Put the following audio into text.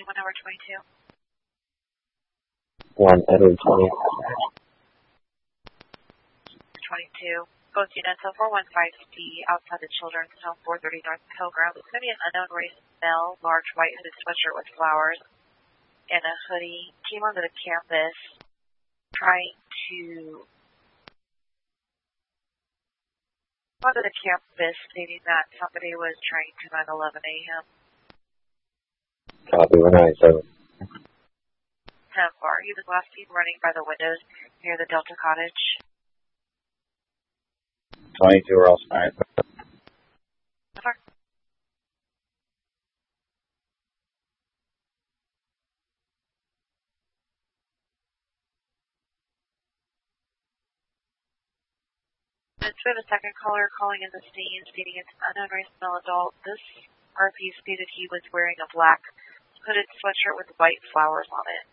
anyone over 22? 1 Edward 20. 22. Both units of 415D outside the Children's Home 430 North Pilgrim. It's going to be an unknown race male, large white hooded sweatshirt with flowers and a hoodie. Came onto the campus trying to stating that somebody was trying to 911 him. Copy 197. 10-4. He was last seen running by the windows near the Delta Cottage. 22 are all fine. Over. We have a second caller calling in the scene stating it's an unknown race male adult. This RP stated he was wearing a black hooded sweatshirt with white flowers on it.